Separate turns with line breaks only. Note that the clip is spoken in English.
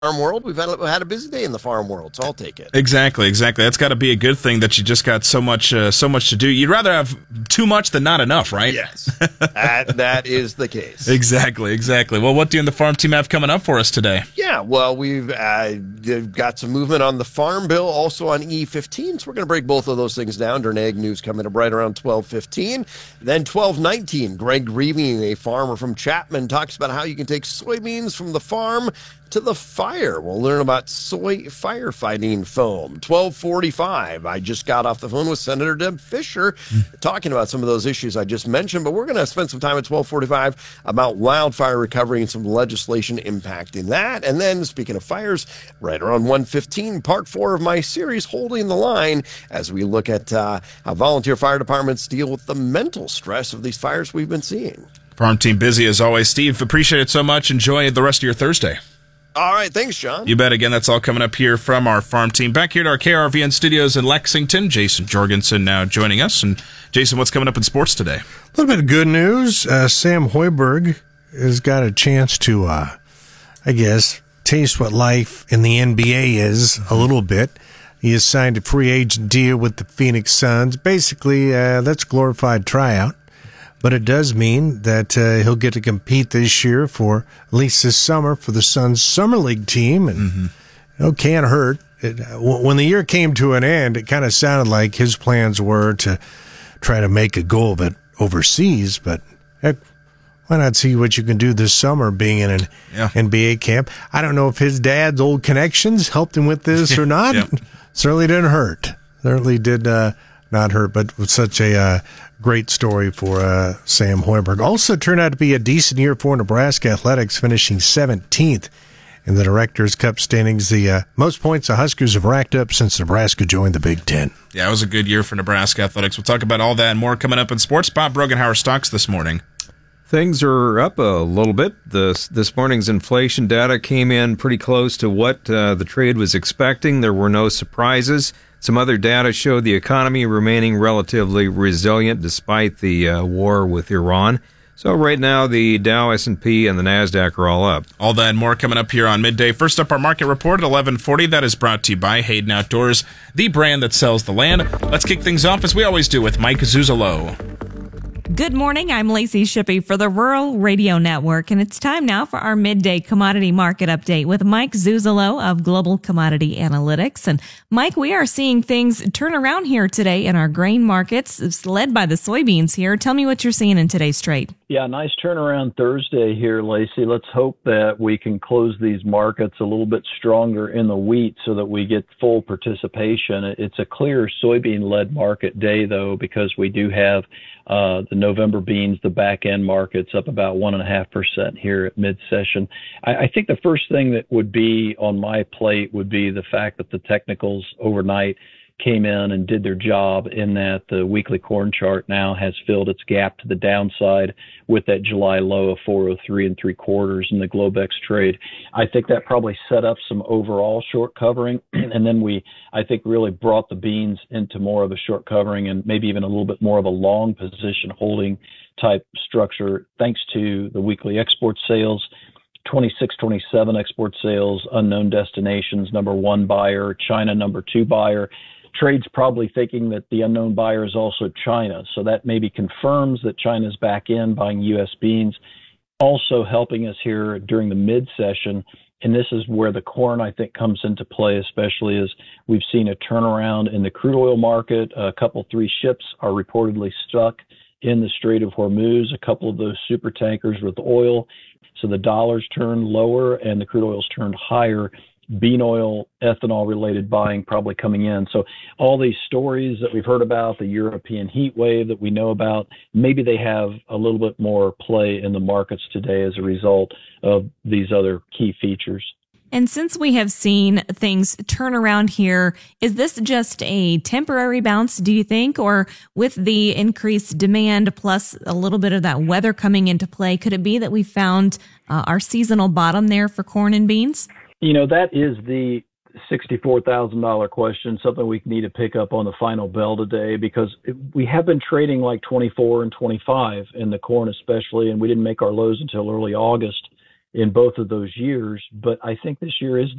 farm world. We've had a busy day in the farm world, so I'll take it.
Exactly. That's got to be a good thing that you just got so much to do. You'd rather have too much than not enough, right?
Yes, that is the case.
Exactly. Well, what do you and the farm team have coming up for us today?
Yeah, well, we've got some movement on the farm bill, also on E15, so we're going to break both of those things down during Ag News coming up right around 12:15. Then 12:19, Greg Reeving, a farmer from Chapman, talks about how you can take soybeans from the farm to the fire. We'll learn about soy firefighting foam. 12:45, I just got off the phone with Senator Deb Fischer talking about some of those issues I just mentioned, but we're going to spend some time at 12:45 about wildfire recovery and some legislation impacting that. And then, speaking of fires, right around 1:15, part 4 of my series, Holding the Line, as we look at how volunteer fire departments deal with the mental stress of these fires we've been seeing.
Farm team busy as always. Steve, appreciate it so much. Enjoy the rest of your Thursday.
All right, thanks, John.
You bet. Again, that's all coming up here from our farm team. Back here at our KRVN studios in Lexington, Jason Jorgensen now joining us. And Jason, what's coming up in sports today?
A little bit of good news. Sam Hoiberg has got a chance to, taste what life in the NBA is a little bit. He has signed a free agent deal with the Phoenix Suns. Basically, that's a glorified tryout. But it does mean that he'll get to compete this year for, at least this summer, for the Suns Summer League team. And can't hurt. When the year came to an end, it kind of sounded like his plans were to try to make a go of it overseas. But heck, why not see what you can do this summer being in an NBA camp? I don't know if his dad's old connections helped him with this or not. Certainly didn't hurt. Certainly did not hurt, but with such a great story for Sam Hoiberg. Also turned out to be a decent year for Nebraska athletics, finishing 17th in the Directors' Cup standings. The most points the Huskers have racked up since Nebraska joined the Big Ten.
Yeah, it was a good year for Nebraska athletics. We'll talk about all that and more coming up in sports. Bob Brogenhauer stocks this morning.
Things are up a little bit. This morning's inflation data came in pretty close to what the trade was expecting. There were no surprises. Some other data showed the economy remaining relatively resilient despite the war with Iran. So right now, the Dow, S&P, and the NASDAQ are all up.
All that and more coming up here on Midday. First up, our market report at 11:40. That is brought to you by Hayden Outdoors, the brand that sells the land. Let's kick things off as we always do with Mike Zuzalo.
Good morning. I'm Lacey Shippey for the Rural Radio Network, and it's time now for our midday commodity market update with Mike Zuzalo of Global Commodity Analytics. And Mike, we are seeing things turn around here today in our grain markets. It's led by the soybeans here. Tell me what you're seeing in today's trade.
Yeah, nice turnaround Thursday here, Lacey. Let's hope that we can close these markets a little bit stronger in the wheat so that we get full participation. It's a clear soybean-led market day, though, because we do have the November beans, the back end markets up about 1.5% here at mid-session. I think the first thing that would be on my plate would be the fact that the technicals overnight came in and did their job, in that the weekly corn chart now has filled its gap to the downside with that July low of 403 3/4 in the Globex trade. I think that probably set up some overall short covering, and then I think really brought the beans into more of a short covering and maybe even a little bit more of a long position holding type structure, thanks to the weekly export sales. 26, 27 export sales, unknown destinations, number one buyer, China number two buyer. Trade's probably thinking that the unknown buyer is also China. So that maybe confirms that China's back in buying U.S. beans. Also helping us here during the mid-session, and this is where the corn, I think, comes into play, especially as we've seen a turnaround in the crude oil market. Three ships are reportedly stuck in the Strait of Hormuz, a couple of those super tankers with oil. So the dollars turned lower and the crude oils turned higher. Bean oil, ethanol-related buying probably coming in. So all these stories that we've heard about, the European heat wave that we know about, maybe they have a little bit more play in the markets today as a result of these other key features.
And since we have seen things turn around here, is this just a temporary bounce, do you think? Or with the increased demand plus a little bit of that weather coming into play, could it be that we found our seasonal bottom there for corn and beans?
You know, that is the $64,000 question, something we need to pick up on the final bell today, because we have been trading like 24 and 25 in the corn especially, and we didn't make our lows until early August. in both of those years. But I think this year is